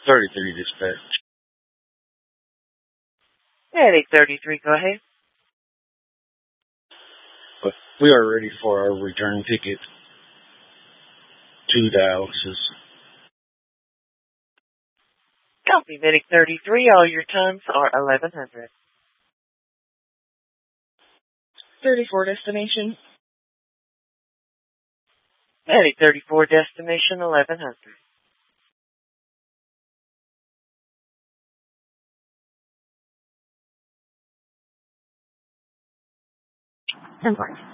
33 dispatch. At 833, go ahead. But we are ready for our return ticket to dialysis. Copy, Medic 33. All your times are 1100. 34 destination. Medic 34, destination 1100. Import.